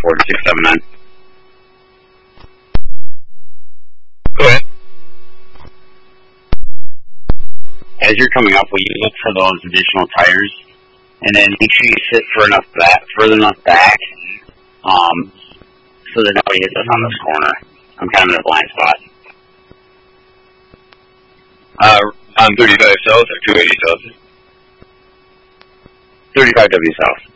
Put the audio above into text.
679. Go ahead. As you're coming up, will you look for those additional tires, and then make sure you sit further enough back, so that nobody hits us on this corner. I'm kind of in a blind spot. On 35 South or 280 South? 35W South.